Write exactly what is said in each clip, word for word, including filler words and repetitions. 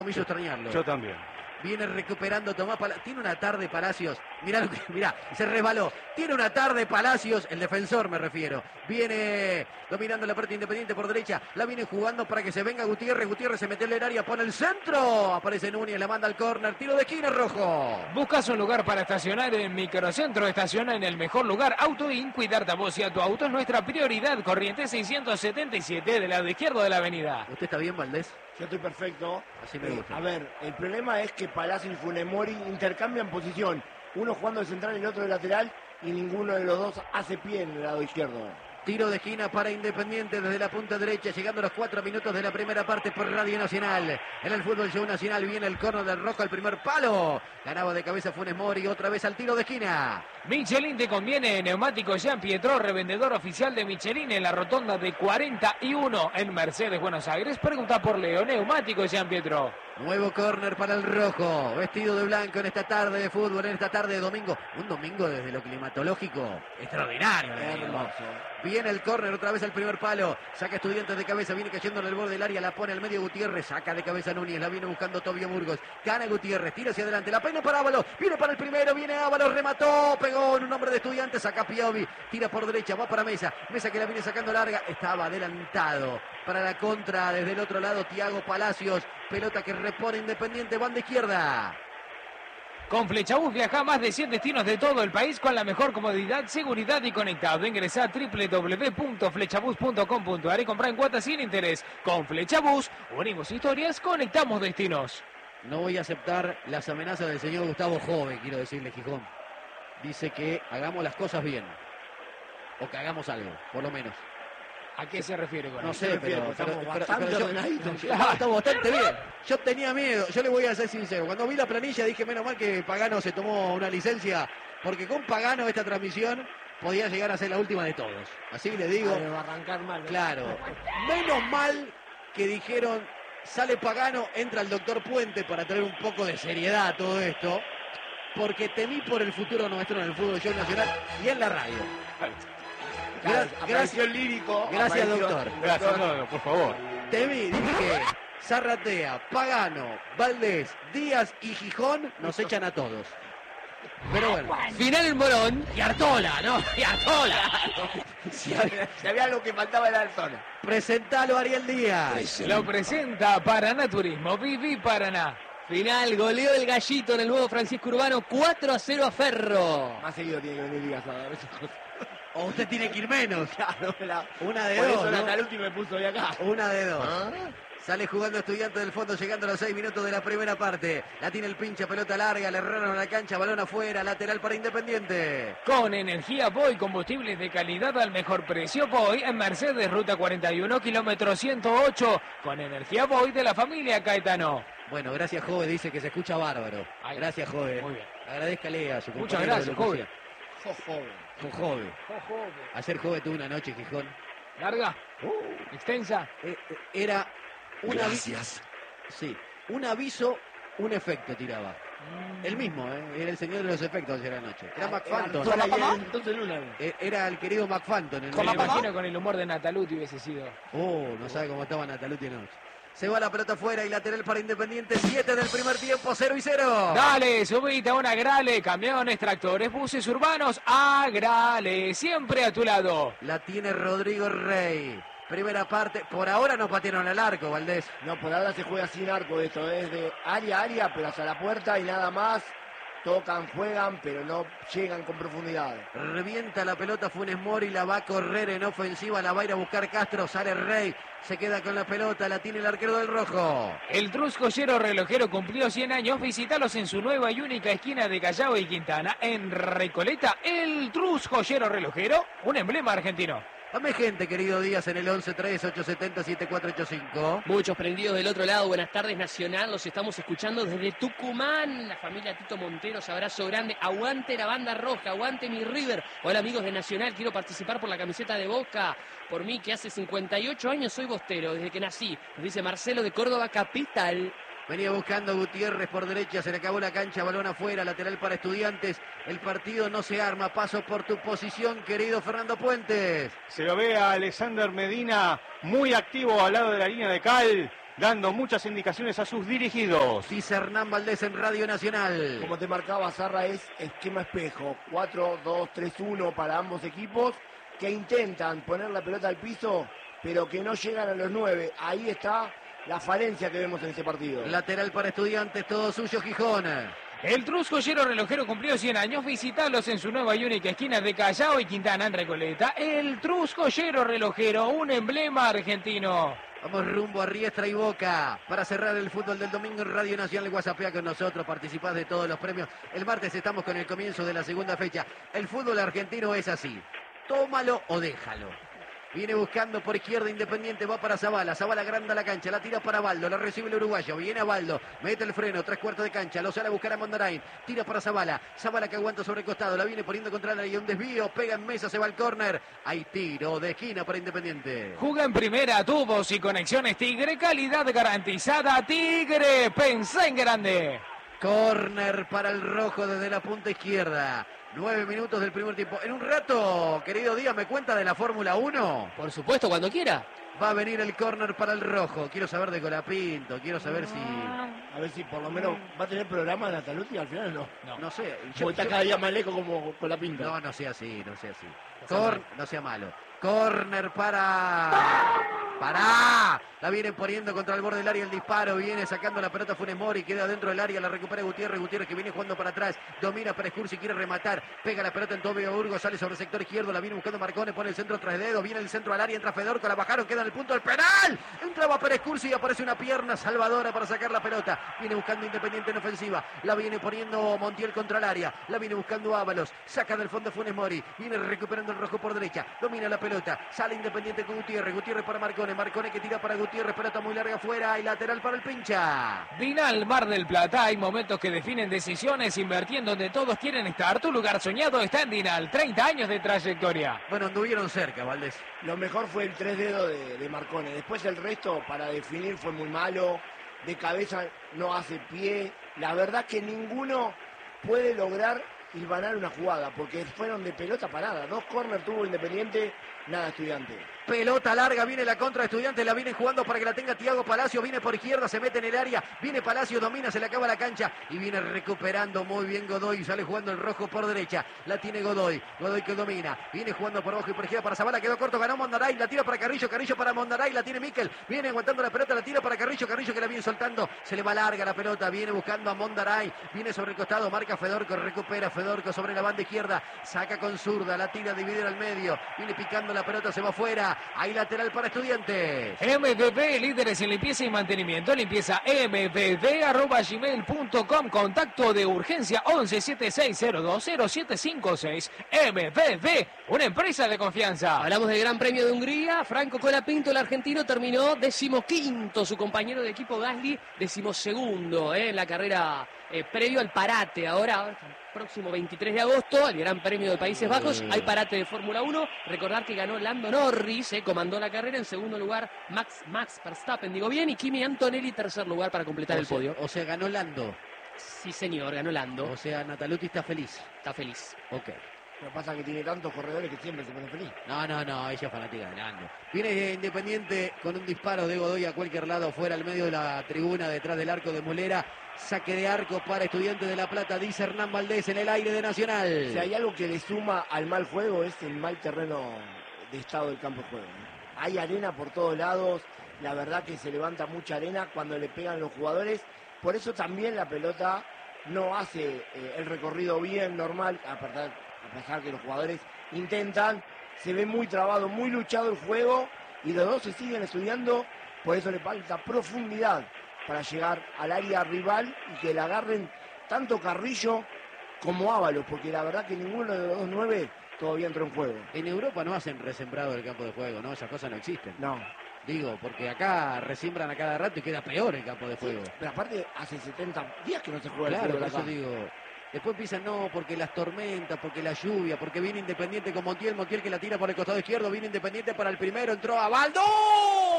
Me hizo extrañarlo. Yo también. Viene recuperando Tomás Palacios. Tiene una tarde Palacios. Mirá, lo que, mirá, se resbaló. Tiene una tarde Palacios, el defensor me refiero. Viene dominando la parte Independiente por derecha. La viene jugando para que se venga Gutiérrez. Gutiérrez se mete en el área, pone el centro. Aparece Núñez, la manda al córner. Tiro de esquina, Rojo. ¿Buscas un lugar para estacionar en Microcentro? Estaciona en el mejor lugar. Autoin, cuidarte a vos y a tu auto es nuestra prioridad. Corrientes seiscientos setenta y siete, del lado izquierdo de la avenida. ¿Usted está bien, Valdés? Yo estoy perfecto. Así me gusta. A ver, el problema es que Palacio y Funes Mori intercambian posición. Uno jugando de central y el otro de lateral. Y ninguno de los dos hace pie en el lado izquierdo. Tiro de esquina para Independiente desde la punta derecha, llegando a los cuatro minutos de la primera parte por Radio Nacional. En el Fútbol Show Nacional viene el córner del Rojo al primer palo. Ganaba de cabeza Funes Mori, otra vez al tiro de esquina. Michelin te conviene, neumático Jean Pietro, revendedor oficial de Michelin en la rotonda de cuarenta y uno en Mercedes, Buenos Aires. Pregunta por Leo, neumático Jean Pietro. Nuevo córner para el Rojo, vestido de blanco en esta tarde de fútbol, en esta tarde de domingo. Un domingo desde lo climatológico extraordinario. Viene el córner otra vez al primer palo. Saca Estudiantes de cabeza, viene cayendo en el borde del área, la pone al medio Gutiérrez. Saca de cabeza Núñez, la viene buscando Tobio Burgos. Gana Gutiérrez, tira hacia adelante, la peina para Ábalos. Viene para el primero, viene Ábalos, remató, pegó en un hombre de Estudiantes. Saca Piovi, tira por derecha, va para Mesa. Mesa que la viene sacando larga, estaba adelantado. Para la contra, desde el otro lado, Thiago Palacios. Pelota que repone Independiente, banda izquierda. Con Flechabús viaja a más de cien destinos de todo el país con la mejor comodidad, seguridad y conectado. Ingresa a doble u doble u doble u punto flechabús punto com punto a r y compra en cuotas sin interés. Con Flechabús, unimos historias, conectamos destinos. No voy a aceptar las amenazas del señor Gustavo Jove, quiero decirle, Gijón. Dice que hagamos las cosas bien. O que hagamos algo, por lo menos. ¿A qué se refiere con No eso? sé, pero, pero, estamos pero, bastante pero yo, ordenaditos. claro, estamos bastante bien. Yo tenía miedo, yo le voy a ser sincero. Cuando vi la planilla dije, menos mal que Pagano se tomó una licencia, porque con Pagano esta transmisión podía llegar a ser la última de todos. Así le digo. Ay, va a arrancar mal, ¿no? Claro. Menos mal que dijeron, sale Pagano, entra el doctor Puente para traer un poco de seriedad a todo esto, porque temí por el futuro nuestro en el fútbol show nacional y en la radio. Claro, Gra- apareció el lírico. Gracias, apareció- doctor. Gracias, no, no, por favor. Temí, dije, Zarratea, Pagano, Valdés, Díaz y Gijón nos echan a todos. Pero bueno. Final en Morón. Y Artola, ¿no? Y Artola. Si había, si había algo que faltaba era el zona. Presentalo, Ariel Díaz. Lo presenta Paraná Turismo, Viví Paraná. Final, goleo del Gallito en el nuevo Francisco Urbano, cuatro a cero a Ferro. Más seguido tiene que venir Díaz a dar esas cosas. O usted tiene que ir menos. Claro, la- Una de por dos, eso ¿no? Nataluti me puso de acá. Una de dos. ¿Ah? Sale jugando Estudiante del fondo, llegando a los seis minutos de la primera parte. La tiene el pincha, pelota larga, le erraron a la cancha, balón afuera, lateral para Independiente. Con energía Boy, combustibles de calidad al mejor precio. Boy en Mercedes, ruta cuarenta y uno, kilómetro ciento ocho. Con energía Boy de la familia Caetano. Bueno, gracias, Jove, dice que se escucha bárbaro. Ay, Gracias, Jove. muy bien. Agradezcale a su Muchas compañero de gracias, locución. Jo, joven. Con Jove. Ayer Jove tuvo una noche, Gijón. Larga, extensa. Eh, eh, era un aviso. Sí, un aviso, un efecto tiraba. El mismo, ¿eh? Era el señor de los efectos ayer anoche. Era McFanton. Era Artola y entonces Luna. Eh, Era el querido McFanton. El Me lo medio. imagino con el humor de Nataluti hubiese sido. Oh, no sabe cómo estaba Nataluti anoche. Se va la pelota afuera y lateral para Independiente. siete del primer tiempo, cero y cero. Dale, subite a una Grale, camiones, tractores, buses urbanos, a Grale, siempre a tu lado. La tiene Rodrigo Rey. Primera parte. Por ahora no patearon al arco, Valdés. No, por ahora se juega sin arco esto. Es de área a área, pero hacia la puerta y nada más. Tocan, juegan, pero no llegan con profundidad. Revienta la pelota Funes Mori, la va a correr en ofensiva, la va a ir a buscar Castro, sale Rey, se queda con la pelota, la tiene el arquero del Rojo. El Trus Joyero Relojero cumplió cien años, visítalos en su nueva y única esquina de Callao y Quintana, en Recoleta. El Trus Joyero Relojero, un emblema argentino. Dame gente, querido Díaz, en el once tres ocho siete cero siete cuatro ocho cinco. Muchos prendidos del otro lado. Buenas tardes, Nacional. Los estamos escuchando desde Tucumán. La familia Tito Monteros, abrazo grande. Aguante la banda roja, aguante mi River. Hola, amigos de Nacional. Quiero participar por la camiseta de Boca. Por mí, que hace cincuenta y ocho años soy bostero, desde que nací. Nos dice Marcelo de Córdoba Capital. Venía buscando Gutiérrez por derecha, se le acabó la cancha, balón afuera, lateral para Estudiantes. El partido no se arma, paso por tu posición, querido Fernando Puentes. Se lo ve a Alexander Medina muy activo al lado de la línea de cal. dando muchas indicaciones a sus dirigidos. Dice Hernán Valdés en Radio Nacional. Como te marcaba Zarra, es esquema espejo. cuatro dos tres uno para ambos equipos que intentan poner la pelota al piso, pero que no llegan a los nueve. Ahí está la falencia que vemos en este partido. Lateral para Estudiantes, todo suyo Gijón. El Trus Joyero Relojero cumplió cien años. Visitalos en su nueva y única esquina de Callao y Quintana en Recoleta. El Trus Joyero Relojero, un emblema argentino. Vamos rumbo a Riestra y Boca para cerrar el fútbol del domingo en Radio Nacional. WhatsAppea con nosotros, participás de todos los premios. El martes estamos con el comienzo de la segunda fecha. El fútbol argentino es así: tómalo o déjalo. Viene buscando por izquierda Independiente, va para Zavala, Zavala agranda la cancha, la tira para Baldo, la recibe el uruguayo, viene a Baldo, mete el freno, tres cuartos de cancha, lo sale a buscar a Mondarain, tira para Zavala, Zavala que aguanta sobre el costado, la viene poniendo contra la área, un desvío, pega en mesa, se va al córner, hay tiro de esquina para Independiente. Juga en primera, tubos y conexiones Tigre, calidad garantizada, Tigre, pensá en grande. Córner para el rojo desde la punta izquierda. Nueve minutos del primer tiempo. En un rato, querido Díaz, ¿me cuenta de la Fórmula uno? Por supuesto, cuando quiera. Va a venir el córner para el rojo. Quiero saber de Colapinto, quiero saber si... A ver si por lo menos va a tener programa de Nataluti al final, ¿no? No, no sé. Yo, está cada día más lejos como con la pinta. No, no sea así, no sea así. Cor... No sea malo. Córner para... ¡Pará! La vienen poniendo contra el borde del área el disparo. Viene sacando la pelota Funes Mori. Queda dentro del área. La recupera Gutiérrez. Gutiérrez que viene jugando para atrás. Domina Pérez Cursi. Quiere rematar. Pega la pelota en Tobio Burgos. Sale sobre el sector izquierdo. La viene buscando Marcone. Pone el centro tras dedo. Viene el centro al área. Entra Fedorco. La bajaron. Queda en el punto del penal. Entraba Pérez Cursi y aparece una pierna salvadora para sacar la pelota. Viene buscando Independiente en ofensiva. La viene poniendo Montiel contra el área. La viene buscando Ábalos. Saca del fondo Funes Mori. Viene recuperando el rojo por derecha. Domina la pelota. Sale Independiente con Gutiérrez. Gutiérrez para Marcone. Marcone que tira para Gutiérrez, pelota muy larga afuera y lateral para el pincha. Vinal Mar del Plata, hay momentos que definen decisiones, invertir donde todos quieren estar. Tu lugar soñado está en Vinal, treinta años de trayectoria. Bueno, anduvieron cerca, Valdés. Lo mejor fue el tres dedos de, de Marcone. Después el resto para definir fue muy malo. De cabeza no hace pie. La verdad que ninguno puede lograr hilvanar una jugada porque fueron de pelota parada. Dos córner tuvo Independiente, nada Estudiante. Pelota larga, viene la contra de Estudiantes, la viene jugando para que la tenga Thiago Palacio, viene por izquierda, se mete en el área, viene Palacio, domina, se le acaba la cancha y viene recuperando muy bien Godoy, sale jugando el rojo por derecha, la tiene Godoy, Godoy que domina, viene jugando por abajo y por izquierda para Zavala, quedó corto, ganó Mondaray, la tira para Carrillo, Carrillo para Mondaray, la tiene Miquel, viene aguantando la pelota, la tira para Carrillo, Carrillo que la viene soltando, se le va larga la pelota, viene buscando a Mondaray, viene sobre el costado, marca Fedorco, recupera Fedorco sobre la banda izquierda, saca con zurda, la tira, divide al medio, viene picando la pelota, se va afuera, hay lateral para Estudiantes. M V V, líderes en limpieza y mantenimiento. Limpieza m v v arroba gmail punto com. Contacto de urgencia once setenta y seis cero dos cero siete cinco seis. M V V, una empresa de confianza. Hablamos del Gran Premio de Hungría. Franco Colapinto, el argentino, terminó decimoquinto. Su compañero de equipo Gasly, decimosegundo eh, en la carrera eh, previo al parate. Ahora, próximo veintitrés de agosto, el Gran Premio de Países Bajos, hay parate de Fórmula uno. Recordar que ganó Lando Norris, eh, comandó la carrera. En segundo lugar, Max, Max Verstappen, digo bien, y Kimi Antonelli, tercer lugar para completar o el sea, podio. O sea, ganó Lando. Sí, señor, ganó Lando. O sea, Nataluti está feliz. Está feliz. Ok. Lo que pasa es que tiene tantos corredores que siempre se pone feliz. No, no, no, ella es fanática de Lando. Viene Independiente con un disparo de Godoy a cualquier lado, fuera al medio de la tribuna, detrás del arco de Mulera. Saque de arco para Estudiantes de La Plata, dice Hernán Valdés en el aire de Nacional. Si hay algo que le suma al mal juego es el mal terreno de estado del campo de juego. Hay arena por todos lados, la verdad que se levanta mucha arena cuando le pegan los jugadores. Por eso también la pelota no hace eh, el recorrido bien, normal, a pesar, a pesar que los jugadores intentan. Se ve muy trabado, muy luchado el juego y los dos se siguen estudiando, por eso le falta profundidad para llegar al área rival y que la agarren tanto Carrillo como Ábalos, porque la verdad que ninguno de los dos nueve todavía entró en juego. En Europa no hacen resembrado del campo de juego, ¿no? Esas cosas no existen. No. Digo, porque acá resiembran a cada rato y queda peor el campo de juego. Sí, pero aparte hace setenta días que no se juega Claro, el por fútbol eso acá. digo. Después piensan, no, porque las tormentas, porque la lluvia, porque viene Independiente con Montiel, Montiel que la tira por el costado izquierdo, viene Independiente para el primero, entró a Baldo.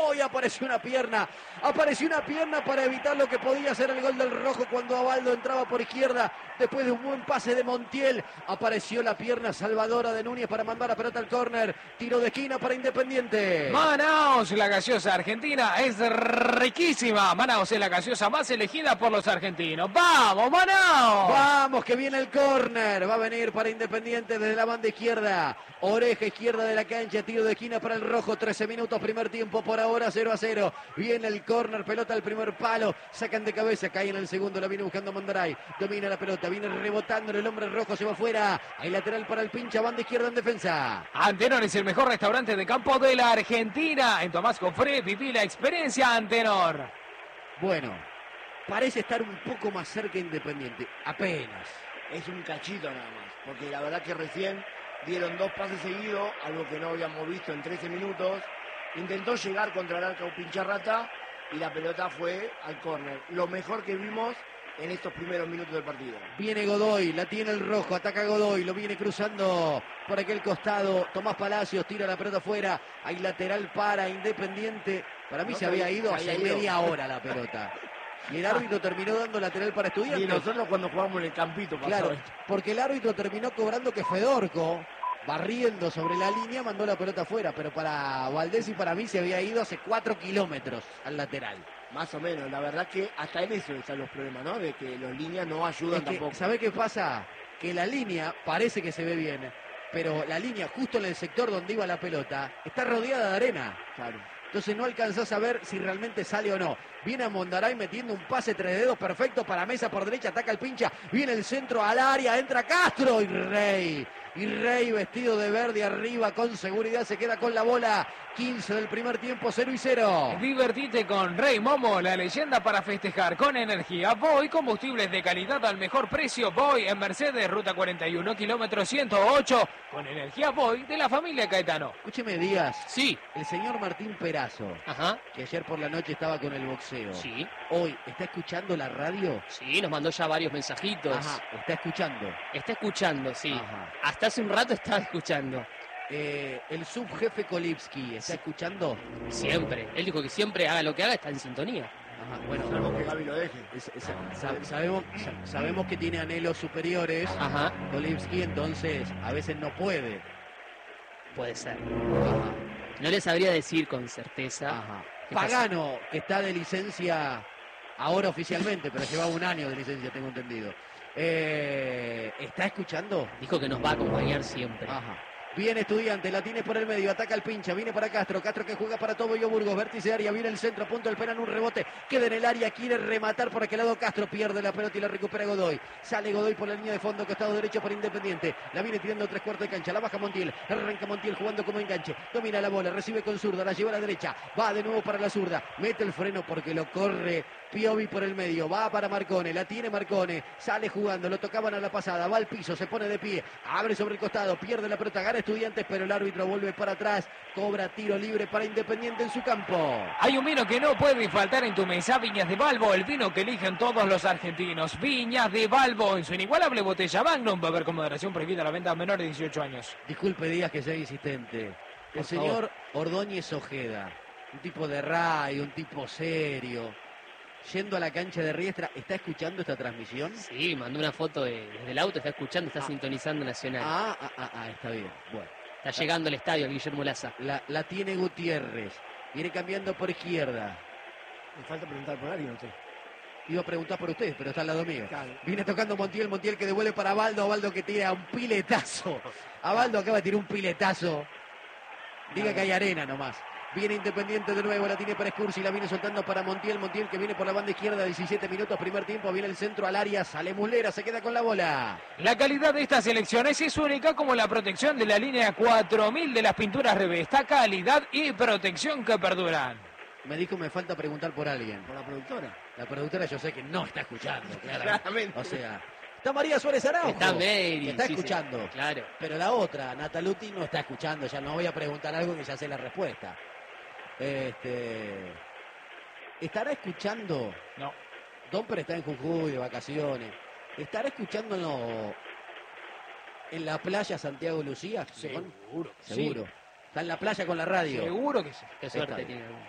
¡Oh! Y apareció una pierna. Apareció una pierna para evitar lo que podía ser el gol del rojo cuando Abaldo entraba por izquierda. Después de un buen pase de Montiel, apareció la pierna salvadora de Núñez para mandar la pelota al córner. Tiro de esquina para Independiente. Manaos, la gaseosa argentina es riquísima. Manaos es la gaseosa más elegida por los argentinos. ¡Vamos, Manaos! Vamos, que viene el córner. Va a venir para Independiente desde la banda izquierda. Oreja izquierda de la cancha. Tiro de esquina para el rojo. trece minutos, primer tiempo por ahora, cero a cero. Viene el córner, pelota al primer palo. Sacan de cabeza, cae en el segundo. La viene buscando Mondaray. Domina la pelota, viene rebotando. El hombre rojo se va afuera. Hay lateral para el pincha, banda izquierda en defensa. Antenor es el mejor restaurante de campo de la Argentina. En Tomás Cofré viví la experiencia Antenor. Bueno, parece estar un poco más cerca Independiente. Apenas. Es un cachito nada más, porque la verdad que recién dieron dos pases seguidos, algo que no habíamos visto en trece minutos. Intentó llegar contra el arco Pincharrata y la pelota fue al córner. Lo mejor que vimos en estos primeros minutos del partido. Viene Godoy, la tiene el rojo, ataca Godoy, lo viene cruzando por aquel costado. Tomás Palacios tira la pelota afuera. Hay lateral para Independiente. Para mí No se se había había- ido se hace había ido. media hora la pelota. Y el árbitro terminó dando lateral para Y Estudiantes. nosotros cuando jugamos en el campito pasó Claro, esto. porque el árbitro terminó cobrando que Fedorco, barriendo sobre la línea, mandó la pelota afuera. Pero para Valdés y para mí se había ido hace cuatro kilómetros al lateral. Más o menos, la verdad que hasta en eso están los problemas, ¿no? De que los líneas no ayudan Es que, tampoco. ¿sabe qué pasa? Que la línea parece que se ve bien, pero la línea justo en el sector donde iba la pelota está rodeada de arena. Claro. Entonces no alcanzás a ver si realmente sale o no. Viene a Mondaray metiendo un pase tres dedos perfecto para Mesa por derecha, ataca el pincha, viene el centro al área, entra Castro y Rey. Y Rey vestido de verde arriba con seguridad se queda con la bola. quince del primer tiempo, cero y cero. Divertite con Rey Momo, la leyenda para festejar con energía. Voy, combustibles de calidad al mejor precio. Voy en Mercedes, ruta cuarenta y uno, kilómetro ciento ocho. Con energía Voy de la familia Caetano. Escúcheme, Díaz. Sí, El señor Martín Perazo, ajá, que ayer por la noche estaba con el boxeo. sí, Hoy, ¿está escuchando la radio? sí, nos mandó ya varios mensajitos. Ajá, está escuchando. Está escuchando, sí. Ajá. Hasta hace un rato estaba escuchando. Eh, el subjefe Kolipski, ¿está Sí. escuchando? Siempre. Él dijo que siempre haga lo que haga, está en sintonía. Ajá, bueno, Salvo que Gaby lo deje. es- es- sa- sabemos, sa- sabemos que tiene anhelos superiores, Ajá, Kolipski, entonces a veces no puede. puede ser. Ajá, No le sabría decir con certeza. ajá. ¿Qué pasa? Pagano, que está de licencia ahora oficialmente, pero llevaba un año de licencia, tengo entendido. Eh, ¿Está escuchando? Dijo que nos va a acompañar siempre. Ajá. Viene Estudiante, la tiene por el medio, ataca el pincha, viene para Castro, Castro que juega para Tobo y Burgos, vértice de área, viene el centro, punto del penal, un rebote, queda en el área, quiere rematar por aquel lado Castro, pierde la pelota y la recupera Godoy, sale Godoy por la línea de fondo, costado derecho para Independiente, la viene tirando tres cuartos de cancha, la baja Montiel, arranca Montiel jugando como enganche, domina la bola, recibe con zurda, la lleva a la derecha, va de nuevo para la zurda, mete el freno porque lo corre Piovi por el medio, va para Marcone, la tiene Marcone, sale jugando, lo tocaban a la pasada, va al piso, se pone de pie, abre sobre el costado, pierde la pelota, gana Estudiantes, pero el árbitro vuelve para atrás, cobra tiro libre para Independiente en su campo. Hay un vino que no puede faltar en tu mesa, Viñas de Balbo, el vino que eligen todos los argentinos. Viñas de Balbo, en su inigualable botella Magnum, va a haber con moderación prohibida la venta a menores de dieciocho años. Disculpe Díaz que sea insistente. El Por señor Ordóñez Ojeda, un tipo de radio, un tipo serio, yendo a la cancha de Riestra, ¿está escuchando esta transmisión? Sí, mandó una foto de- desde el auto, está escuchando, está Ah. sintonizando Nacional. Ah, ah, ah, ah, está bien. Bueno, Está llegando al estadio el Guillermo Laza. la, la tiene Gutiérrez, viene cambiando por izquierda. Me falta preguntar por alguien, usted. Iba a preguntar por usted, pero está al lado mío. Claro. Viene tocando Montiel, Montiel que devuelve para Baldo, Baldo que tira un piletazo. A Baldo acaba de tirar un piletazo. Diga que hay arena nomás. Viene Independiente de nuevo, la tiene para Scursi, la viene soltando para Montiel, Montiel que viene por la banda izquierda, diecisiete minutos, primer tiempo, viene el centro al área, sale Muslera, se queda con la bola. La calidad de estas elecciones es única como la protección de la línea cuatro mil de las pinturas Revesta, calidad y protección que perduran. Me dijo, me falta preguntar por alguien. Por la productora. La productora yo sé que no está escuchando, claramente. Claramente. O sea, está María Suárez Araujo. Está Mary. que está sí, sí. escuchando. Claro. Pero la otra, Nataluti, no está escuchando. Ya no voy a preguntar algo que ya sé la respuesta. Este, ¿estará escuchando? No. Domper está en Jujuy de vacaciones. ¿Estará escuchando en, lo- en la playa Santiago Lucía? Seguro. Seguro. Está en la playa con la radio. Seguro que sí. Qué Está suerte bien. tiene.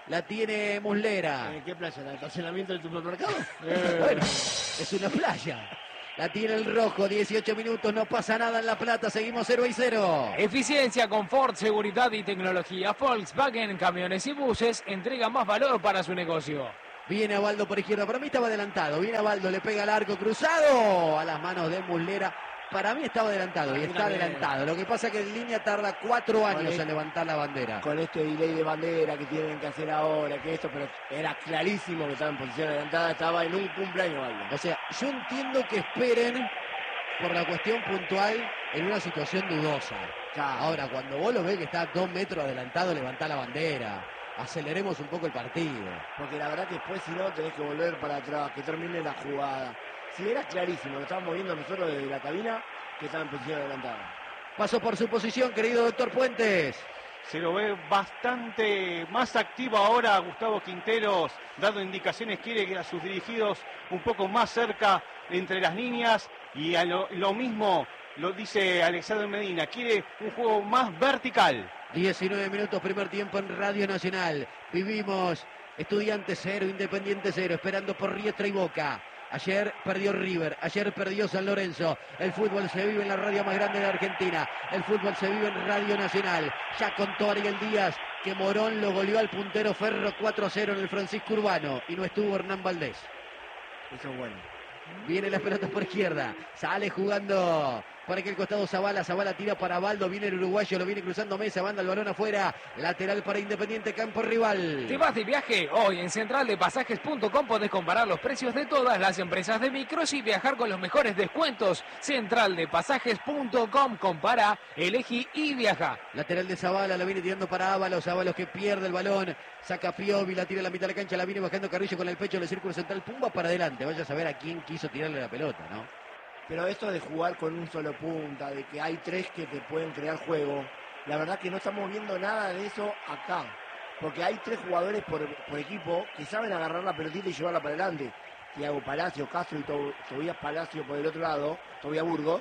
La tiene Muslera. ¿En qué playa? ¿En el estacionamiento del supermercado? Bueno, es una playa. La tiene el rojo, dieciocho minutos, no pasa nada en La Plata, seguimos cero y cero. Eficiencia, confort, seguridad y tecnología. Volkswagen, camiones y buses, entrega más valor para su negocio. Viene Abaldo por izquierda, para mí estaba adelantado. Viene Abaldo, le pega al arco cruzado a las manos de Muslera. Para mí estaba adelantado y está adelantado. Lo que pasa es que en línea tarda cuatro años en levantar la bandera. Con este delay de bandera que tienen que hacer ahora, que esto, pero era clarísimo que estaba en posición adelantada, estaba en un cumpleaños, Abaldo. O sea, yo entiendo que esperen por la cuestión puntual en una situación dudosa. Claro. Ahora, cuando vos lo ves que está a dos metros adelantado, levantá la bandera. Aceleremos un poco el partido. Porque la verdad que después, si no, tenés que volver para atrás, que termine la jugada. Si era clarísimo, lo estábamos viendo nosotros desde la cabina, que estaba en posición adelantada. Pasó por su posición, querido doctor Puentes. Se lo ve bastante más activo ahora Gustavo Quinteros, dando indicaciones, quiere que a sus dirigidos un poco más cerca entre las líneas, y a lo, lo mismo lo dice Alexander Medina, quiere un juego más vertical. diecinueve minutos, primer tiempo en Radio Nacional. Vivimos Estudiantes cero, Independiente cero, esperando por Riestra y Boca. Ayer perdió River, ayer perdió San Lorenzo. El fútbol se vive en la radio más grande de Argentina. El fútbol se vive en Radio Nacional. Ya contó Ariel Díaz que Morón lo goleó al puntero Ferro cuatro a cero en el Francisco Urbano. Y no estuvo Hernán Valdés. Eso es bueno. Viene las pelotas por izquierda. Sale jugando por aquel costado Zavala. Zavala tira para Abaldo. Viene el uruguayo. Lo viene cruzando Mesa. Manda el balón afuera. Lateral para Independiente. Campo rival. ¿Te vas de viaje? Hoy en central de pasajes punto com podés comparar los precios de todas las empresas de micros y viajar con los mejores descuentos. central de pasajes punto com. Compara, elegí y viaja. Lateral de Zavala. La viene tirando para Ábalos. Ábalos que pierde el balón. Saca Piovi. La tira a la mitad de la cancha. La viene bajando Carrillo con el pecho del círculo central. Pumba para adelante. Vaya a saber a quién quiso tirarle la pelota, ¿no? Pero esto de jugar con un solo punta, de que hay tres que te pueden crear juego, la verdad que no estamos viendo nada de eso acá. Porque hay tres jugadores por, por equipo que saben agarrar la pelotita y llevarla para adelante. Thiago Palacio, Castro y to, Tobías Palacio por el otro lado, Tobías Burgos.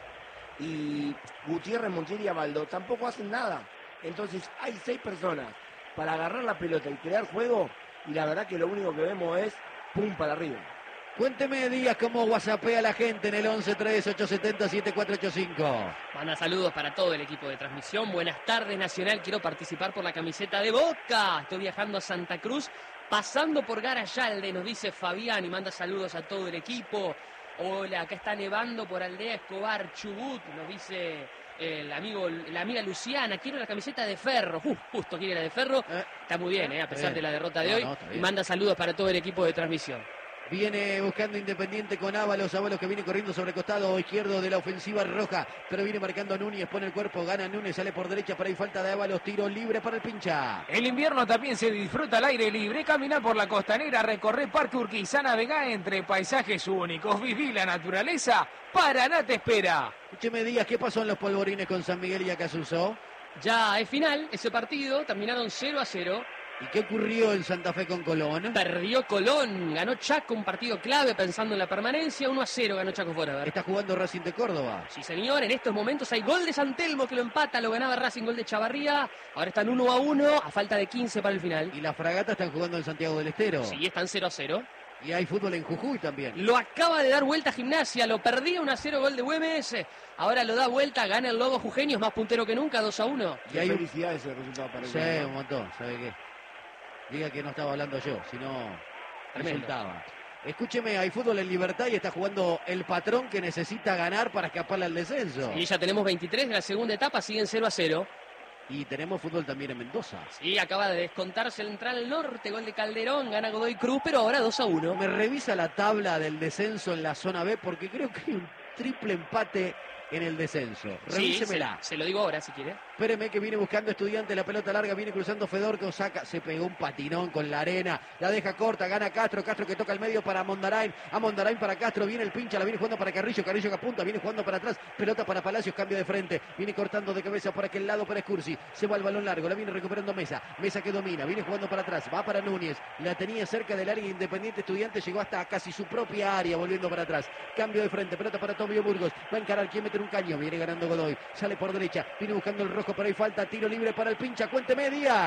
Y Gutiérrez, Montiel y Abaldo tampoco hacen nada. Entonces hay seis personas para agarrar la pelota y crear juego. Y la verdad que lo único que vemos es pum para arriba. Cuénteme, Díaz, cómo whatsappea la gente en el once tres ocho siete cero siete cuatro ocho cinco. Manda saludos para todo el equipo de transmisión. Buenas tardes, Nacional. Quiero participar por la camiseta de Boca. Estoy viajando a Santa Cruz, pasando por Garayalde, nos dice Fabián, y manda saludos a todo el equipo. Hola, acá está nevando por Aldea Escobar, Chubut, nos dice el amigo, la amiga Luciana. Quiero la camiseta de Ferro. Uh, justo quiere la de Ferro. Eh, Está muy bien, eh, a pesar bien. de la derrota de No, hoy. no, está bien. Y manda saludos para todo el equipo de transmisión. Viene buscando Independiente con Ábalos. Ábalos que viene corriendo sobre el costado izquierdo de la ofensiva roja. Pero viene marcando a Núñez. Pone el cuerpo. Gana Núñez. Sale por derecha. Para ahí falta de Ábalos. Tiro libre para el pincha. El invierno también se disfruta al aire libre. Camina por la costanera, recorre Parque Urquiza, navegá entre paisajes únicos. Viví la naturaleza. Paraná te espera. Escúcheme, Díaz, ¿qué pasó en los polvorines con San Miguel y Acasuso? Ya es final ese partido, terminaron cero a cero. ¿Y qué ocurrió en Santa Fe con Colón? Perdió Colón, ganó Chaco, un partido clave pensando en la permanencia. uno a cero ganó Chaco Forever. Está jugando Racing de Córdoba. Sí, señor, en estos momentos hay gol de San Telmo que lo empata, lo ganaba Racing, gol de Chavarría. Ahora están uno a uno, a falta de quince para el final. Y la Fragata están jugando en Santiago del Estero. Sí, están cero a cero. Y hay fútbol en Jujuy también. Lo acaba de dar vuelta a Gimnasia, lo perdía uno a cero, gol de Güemes. Ahora lo da vuelta, gana el Lobo Jujeño, es más puntero que nunca, dos a uno. Y hay un... Felicidades ese resultado para el Sí, equipo. un montón, ¿sabe qué? Diga que no estaba hablando yo, sino Tremendo. resultaba. Escúcheme, hay fútbol en Libertad y está jugando el patrón que necesita ganar para escaparle al descenso. Y ya tenemos veintitrés de la segunda etapa, siguen cero a cero. Y tenemos fútbol también en Mendoza. Sí, acaba de descontar Central Norte, gol de Calderón, gana Godoy Cruz, pero ahora dos a uno. Me revisa la tabla del descenso en la zona B porque creo que hay un triple empate en el descenso. Sí, se, Revísemela. se lo digo ahora si quiere. Espéreme que viene buscando Estudiante, la pelota larga, viene cruzando Fedorco, saca, se pegó un patinón con la arena, la deja corta, gana Castro, Castro que toca el medio para Mondarain, a Mondarain para Castro, viene el pincha, la viene jugando para Carrillo, Carrillo que apunta, viene jugando para atrás, pelota para Palacios, cambio de frente, viene cortando de cabeza por aquel lado para Escursi, se va el balón largo, la viene recuperando Mesa, Mesa que domina, viene jugando para atrás, va para Núñez, la tenía cerca del área Independiente, Estudiante llegó hasta casi su propia área, volviendo para atrás, cambio de frente, pelota para Tomio Burgos, va a encarar, quiere meter un caño, viene ganando Godoy, sale por derecha, viene buscando el rojo, pero hay falta, tiro libre para el pincha, cuénteme Díaz.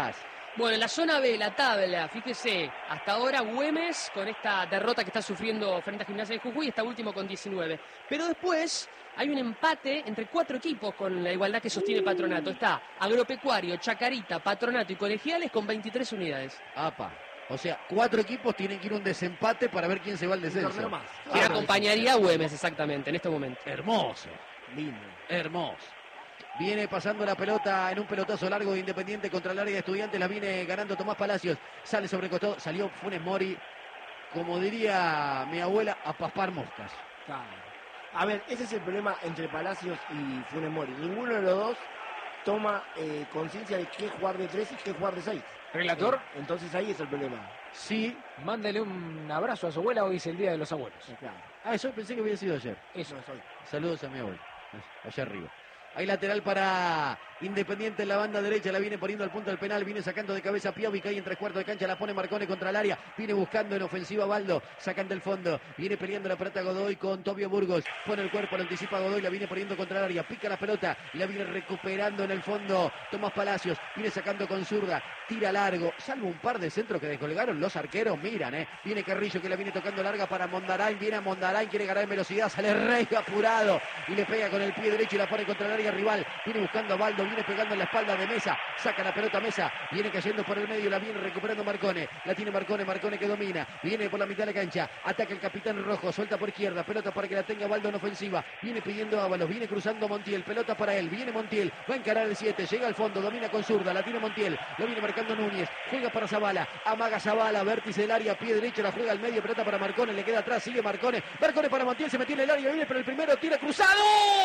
Bueno, en la zona B, la tabla, fíjese, hasta ahora Güemes con esta derrota que está sufriendo frente a Gimnasia de Jujuy, está último con diecinueve. Pero después hay un empate entre cuatro equipos con la igualdad que sostiene Patronato. Está Agropecuario, Chacarita, Patronato y Colegiales con veintitrés unidades. Apa. O sea, cuatro equipos tienen que ir a un desempate para ver quién se va al descenso. Más. Que Claro, acompañaría a Güemes exactamente en este momento. Hermoso. lindo. Hermoso. Viene pasando la pelota en un pelotazo largo de Independiente contra el área de Estudiantes. La viene ganando Tomás Palacios. Sale sobre costado. Salió Funes Mori, como diría mi abuela, a paspar moscas. Claro. A ver, ese es el problema entre Palacios y Funes Mori. Ninguno de los dos toma eh, conciencia de qué jugar de tres y qué jugar de seis. Relator, Eh, entonces ahí es el problema. Sí. mándele un abrazo a su abuela, hoy es el Día de los Abuelos. Eh, Claro. Ah, yo pensé que había sido ayer. Eso. No es hoy. Saludos a mi abuelo. Allá arriba. Hay lateral para Independiente en la banda derecha. La viene poniendo al punto del penal. Viene sacando de cabeza Piovi. Cae en tres cuartos de cancha. La pone Marcone contra el área. Viene buscando en ofensiva Baldo. Sacan del fondo. Viene peleando la pelota Godoy con Tobio Burgos. Pone el cuerpo. Lo anticipa Godoy. La viene poniendo contra el área. Pica la pelota. Y la viene recuperando en el fondo Tomás Palacios. Viene sacando con zurda. Tira largo. Salvo un par de centros que descolgaron los arqueros. Miran, eh. Viene Carrillo que la viene tocando larga para Mondarain. Viene a Mondarain. Quiere ganar en velocidad. Sale Rey apurado. Y le pega con el pie derecho y la pone contra el área rival. Viene buscando a Baldo. Viene pegando en la espalda de Mesa. Saca la pelota Mesa. Viene cayendo por el medio. La viene recuperando Marcone. La tiene Marcone. Marcone que domina. Viene por la mitad de la cancha. Ataca el capitán rojo. Suelta por izquierda. Pelota para que la tenga Baldo en ofensiva. Viene pidiendo Ábalos. Viene cruzando Montiel. Pelota para él. Viene Montiel. Va a encarar el siete. Llega al fondo. Domina con zurda. La tiene Montiel. Lo viene marcando Núñez. Juega para Zavala. Amaga Zavala. Vértice del área. Pie derecho. La juega al medio. Pelota para Marcone. Le queda atrás. Sigue Marcone. Marcone para Montiel. Se metió en el área. Viene pero el primero. Tira cruzado.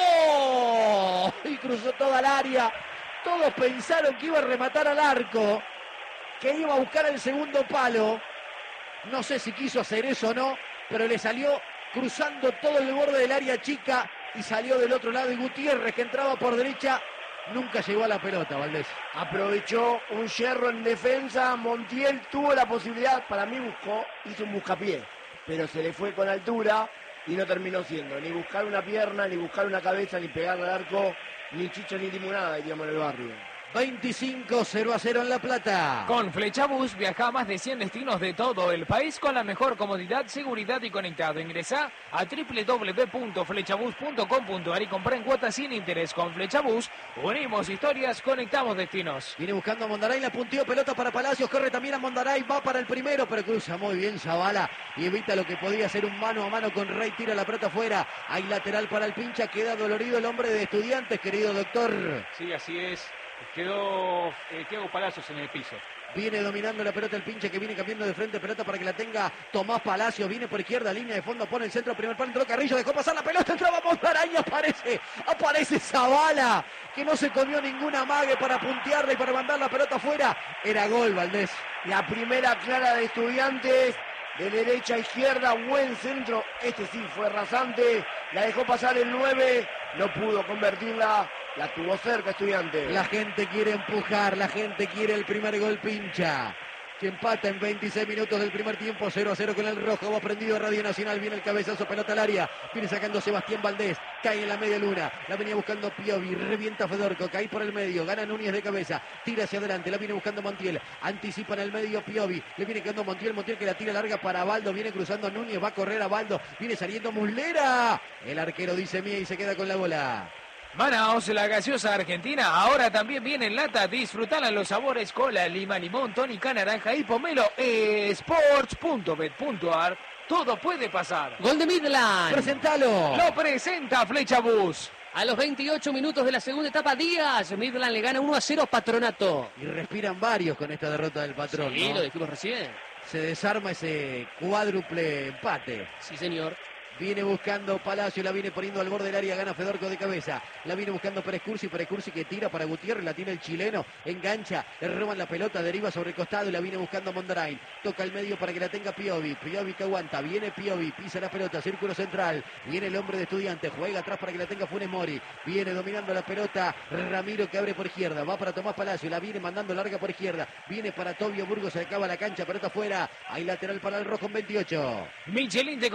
Y cruzó toda el área. Todos pensaron que iba a rematar al arco, que iba a buscar el segundo palo. No sé si quiso hacer eso o no, pero le salió cruzando todo el borde del área chica y salió del otro lado. Y Gutiérrez, que entraba por derecha, nunca llegó a la pelota, Valdés. Aprovechó un yerro en defensa. Montiel tuvo la posibilidad, para mí buscó, hizo un buscapié, pero se le fue con altura y no terminó siendo ni buscar una pierna, ni buscar una cabeza, ni pegar al arco, ni chicha ni limonada, diríamos en el barrio. veinticinco cero a cero en La Plata. Con Flechabús viaja a más de cien destinos de todo el país con la mejor comodidad, seguridad y conectado. Ingresá a doble u doble u doble u punto flechabús punto com punto ar y comprá en cuotas sin interés. Con Flechabús unimos historias, conectamos destinos. Viene buscando a Mondaray, la punteó, pelota para Palacios, corre también a Mondaray, va para el primero, pero cruza muy bien Zavala y evita lo que podía ser un mano a mano con Rey, tira la pelota afuera. Hay lateral para el pincha, queda dolorido el hombre de Estudiantes, querido doctor. Sí, así es. Quedó eh, Thiago Palacios en el piso. Viene dominando la pelota el pinche que viene cambiando de frente, pelota para que la tenga Tomás Palacios, viene por izquierda, línea de fondo, pone el centro, primer palo, entró Carrillo, dejó pasar la pelota, entraba Mondaray, aparece, aparece Zavala, que no se comió ninguna amague para puntearla y para mandar la pelota afuera. Era gol, Valdés. La primera clara de Estudiantes, de derecha a izquierda, buen centro, este sí fue rasante, la dejó pasar el nueve, no pudo convertirla, la tuvo cerca Estudiantes. La gente quiere empujar, la gente quiere el primer gol pincha, que empata en veintiséis minutos del primer tiempo, cero a cero con el rojo. Va prendido Radio Nacional, viene el cabezazo, pelota al área, viene sacando Sebastián Valdés, cae en la media luna, la venía buscando Piovi, revienta Fedorco, cae por el medio, gana Núñez de cabeza, tira hacia adelante, la viene buscando Montiel, anticipa en el medio Piovi, le viene quedando Montiel, Montiel que la tira larga para Baldo, viene cruzando Núñez, va a correr a Baldo, viene saliendo Muslera, el arquero dice mía y se queda con la bola. Manaos, la gaseosa argentina, ahora también viene en lata. Disfrutala los sabores cola, lima, limón, tónica, naranja y pomelo. Sports punto bet punto ar. Todo puede pasar. Gol de Midland. Presentalo. Lo presenta Flechabús. A los veintiocho minutos de la segunda etapa, Díaz. Midland le gana uno a cero a Patronato. Y respiran varios con esta derrota del patrón, Sí, ¿no? lo dijimos recién. Se desarma ese cuádruple empate. Sí, señor. Viene buscando Palacio, la viene poniendo al borde del área, gana Fedorco de cabeza. La viene buscando Pérez Cursi, Pérez Cursi que tira para Gutiérrez, la tiene el chileno, engancha, le roban la pelota, deriva sobre el costado y la viene buscando Mondarain. Toca el medio para que la tenga Piovi, Piovi que aguanta, viene Piovi, pisa la pelota, círculo central, viene el hombre de Estudiantes, juega atrás para que la tenga Funes Mori, viene dominando la pelota Ramiro que abre por izquierda, va para Tomás Palacio, la viene mandando larga por izquierda, viene para Tobio Burgos, se acaba la cancha, pelota afuera, hay lateral para el rojo en veintiocho. Michelin te